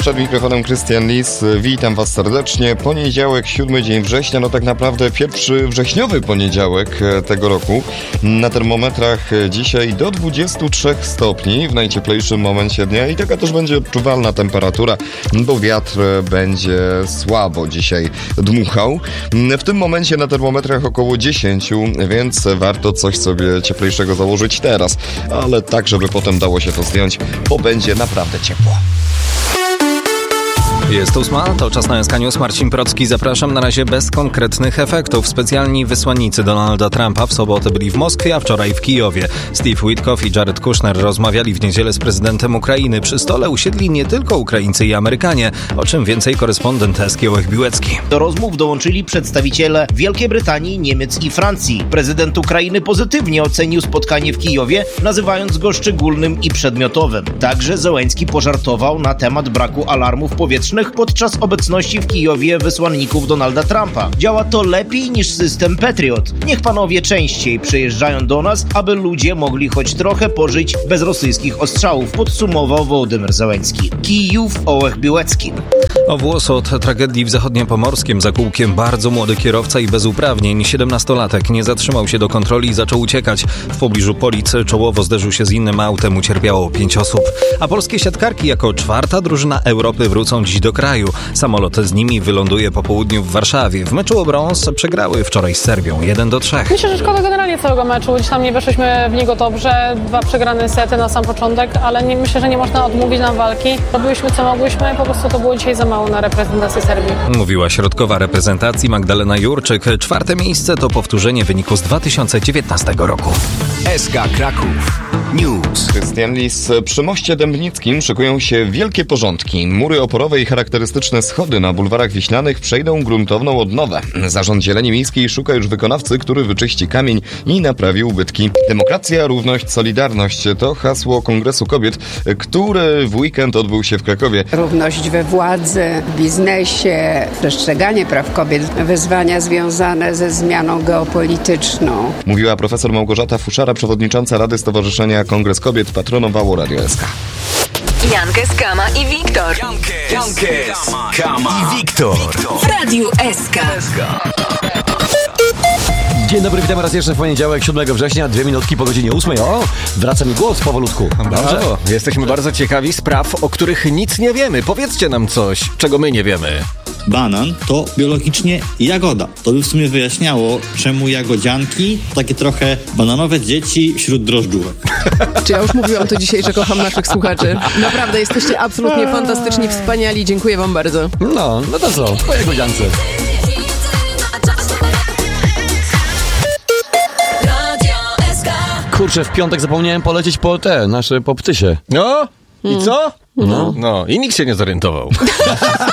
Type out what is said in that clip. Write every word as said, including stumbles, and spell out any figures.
Przed mikrofonem Krystian Lis. Witam Was serdecznie. Poniedziałek, siódmy dzień września, no tak naprawdę pierwszy wrześniowy poniedziałek tego roku. Na termometrach dzisiaj do dwudziestu trzech stopni w najcieplejszym momencie dnia i taka też będzie odczuwalna temperatura, bo wiatr będzie słabo dzisiaj dmuchał. W tym momencie na termometrach około dziesięć, więc warto coś sobie cieplejszego założyć teraz, ale tak, żeby potem dało się to zdjąć, bo będzie naprawdę ciepło. Jest ósma, to czas na S K News. Marcin Procki, zapraszam. Na razie bez konkretnych efektów. Specjalni wysłannicy Donalda Trumpa w sobotę byli w Moskwie, a wczoraj w Kijowie. Steve Witkoff i Jared Kushner rozmawiali w niedzielę z prezydentem Ukrainy. Przy stole usiedli nie tylko Ukraińcy i Amerykanie, o czym więcej korespondent S K Ołech Biłecki. Do rozmów dołączyli przedstawiciele Wielkiej Brytanii, Niemiec i Francji. Prezydent Ukrainy pozytywnie ocenił spotkanie w Kijowie, nazywając go szczególnym i przedmiotowym. Także Zełenski pożartował na temat braku alarmów powietrznych podczas obecności w Kijowie wysłanników Donalda Trumpa. Działa to lepiej niż system Patriot. Niech panowie częściej przyjeżdżają do nas, aby ludzie mogli choć trochę pożyć bez rosyjskich ostrzałów, podsumował Wołodymyr Zełenski. Kijów, Ołech Biłecki. O włos od tragedii w Zachodniopomorskiem za kółkiem bardzo młody kierowca i bez uprawnień. siedemnastolatek nie zatrzymał się do kontroli i zaczął uciekać. W pobliżu Polic czołowo zderzył się z innym autem, ucierpiało pięć osób. A polskie siatkarki jako czwarta drużyna Europy wrócą dziś do kraju. Samolot z nimi wyląduje po południu w Warszawie. W meczu o brąz przegrały wczoraj z Serbią jeden do trzech. Myślę, że szkoda generalnie całego meczu. Gdzieś tam nie weszliśmy w niego dobrze. Dwa przegrane sety na sam początek, ale nie, myślę, że nie można odmówić nam walki. Robiłyśmy co mogłyśmy, po prostu to było dzisiaj za mało na reprezentację Serbii. Mówiła środkowa reprezentacji Magdalena Jurczyk. Czwarte miejsce to powtórzenie wyniku z dwa tysiące dziewiętnastego roku. S K Kraków News. Krystian Lis. Przy moście Dębnickim szykują się wielkie porządki. Mury oporowe i charakterystyczne schody na bulwarach wiślanych przejdą gruntowną odnowę. Zarząd Zieleni Miejskiej szuka już wykonawcy, który wyczyści kamień i naprawi ubytki. Demokracja, równość, solidarność to hasło Kongresu Kobiet, który w weekend odbył się w Krakowie. Równość we władzy, w biznesie, przestrzeganie praw kobiet, wyzwania związane ze zmianą geopolityczną. Mówiła profesor Małgorzata Fuszara, przewodnicząca Rady Stowarzyszenia Kongres Kobiet, patronowało Radio S K. Jankes, Kama i Wiktor. Jankes, Kama i Wiktor. W Radiu S K. Dzień dobry, witam raz jeszcze w poniedziałek, siódmego września, dwie minutki po godzinie ósmej. O, wraca mi głos powolutku. Dobrze. Jesteśmy bardzo ciekawi spraw, o których nic nie wiemy. Powiedzcie nam coś, czego my nie wiemy. Banan to biologicznie jagoda. To by w sumie wyjaśniało, czemu jagodzianki to takie trochę bananowe dzieci wśród drożdżówek. Czy ja już mówiłam to dzisiaj, że kocham naszych słuchaczy? Naprawdę, jesteście absolutnie fantastyczni, wspaniali. Dziękuję wam bardzo. No, no to co? Po jagodziance. Kurczę, w piątek zapomniałem polecieć po te, nasze po Ptysie. No, i co? No. No, i nikt się nie zorientował.